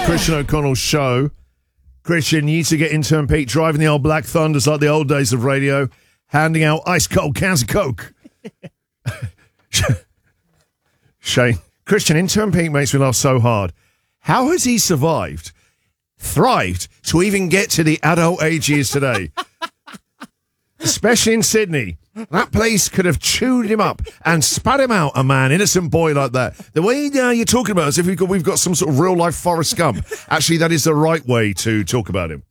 Christian O'Connell's show. Christian, you need to get intern Pete driving the old Black Thunders like the old days of radio, handing out ice cold cans of Coke. Shane, Christian, intern Pete makes me laugh so hard. How has he thrived to even get to the adult age he is today? Especially in Sydney. That place could have chewed him up and spat him out, a man, innocent boy like that. The way you're talking about it, as if we've got some sort of real-life Forrest Gump. Actually, that is the right way to talk about him.